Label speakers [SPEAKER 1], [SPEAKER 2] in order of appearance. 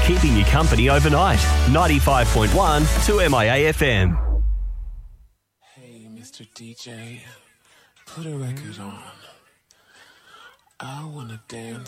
[SPEAKER 1] keeping you company overnight. 95.1 to MIA FM.
[SPEAKER 2] Hey, Mr. DJ, put a record on. I wanna dance